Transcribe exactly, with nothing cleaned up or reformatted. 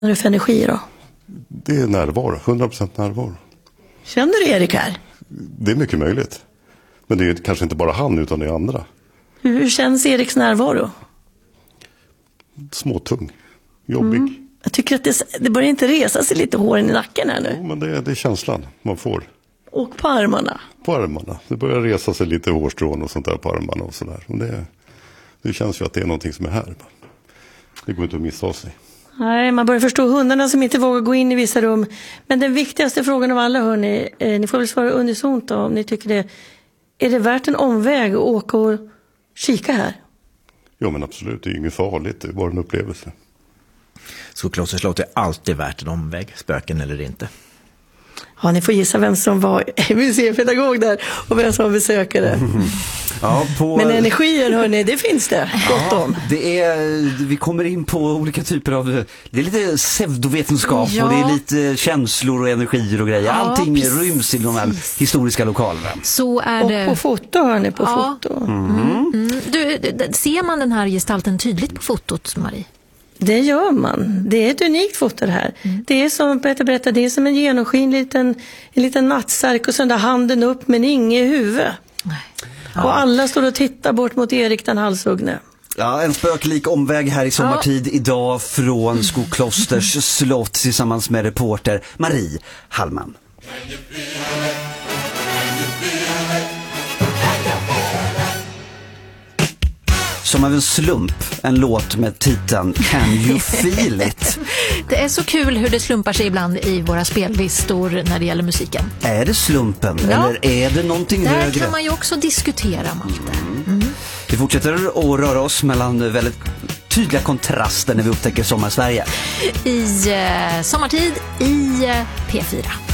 Vad är det för energi då? Det är närvaro, hundra procent närvaro. Känner du Erik här? Det är mycket möjligt. Men det är kanske inte bara han utan det är andra. Hur känns Eriks närvaro? Småtung, jobbig. Mm. Jag tycker att det, det börjar inte resa sig lite håren i nacken här nu. Jo, men det är, det är känslan man får. Och på armarna? På armarna. Det börjar resa sig lite hårstrån och sånt där på armarna och sådär. Och det, det känns ju att det är någonting som är här. Det går inte att missa sig. Nej, man börjar förstå hundarna som inte vågar gå in i vissa rum. Men den viktigaste frågan av alla, hörni, eh, ni får väl svara unisont då, om ni tycker det. Är det värt en omväg att åka och kika här? Ja, men absolut. Det är inget farligt. Det är bara en upplevelse. Skokloster slott är alltid värt en omväg, spöken eller inte. Ja, ni får gissa vem som var museipedagog där och vem som var besökare. Mm. Ja, på... Men energier, hörni, det finns det gott om. Ja, det är, vi kommer in på olika typer av, det är lite pseudovetenskap ja. Och det är lite känslor och energier och grejer. Ja, allting precis. Ryms i de här historiska lokalerna. Så är det. Och på foto, hörni, på ja. foto. Mm. Mm. Du, ser man den här gestalten tydligt på fotot, Marie? Det gör man. Det är ett unikt foto det här. Mm. Det är som Peter berättade, det är som en genomskinlig liten, en liten nattsärk och så där handen upp men inget huvud. Nej. Ja. Och alla står och tittar bort mot Erik den halshuggne. Ja, en spöklik omväg här i sommartid ja. Idag från Skoklosters slott tillsammans med reporter Marie Hallman. Som av en slump, en låt med titeln Can You Feel It? Det är så kul hur det slumpar sig ibland i våra spellistor när det gäller musiken. Är det slumpen ja. Eller är det någonting Där högre? Där kan man ju också diskutera, Malte. Mm. Vi fortsätter att röra oss mellan väldigt tydliga kontraster när vi upptäcker Sommarsverige. I eh, sommartid i eh, P fyra.